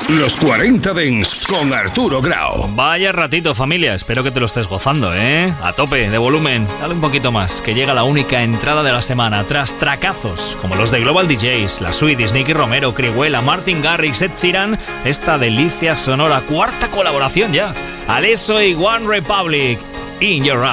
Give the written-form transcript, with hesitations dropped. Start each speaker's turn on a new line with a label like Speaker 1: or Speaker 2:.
Speaker 1: Los 40 Dents con Arturo Grau.
Speaker 2: Vaya ratito, familia. Espero que te lo estés gozando, ¿eh? A tope, de volumen. Dale un poquito más, que llega la única entrada de la semana. Tras tracazos, como los de Global DJs, La Sweeties, Nicky Romero, Crihuela, Martin Garrix, Ed Sheeran, esta delicia sonora, cuarta colaboración ya. Alesso y One Republic, In Your Eyes.